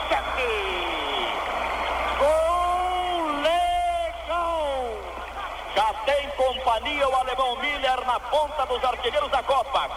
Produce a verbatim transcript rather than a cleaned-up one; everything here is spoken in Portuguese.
sete. Gol legal. Já tem companhia o alemão Miller na ponta dos artilheiros da Copa.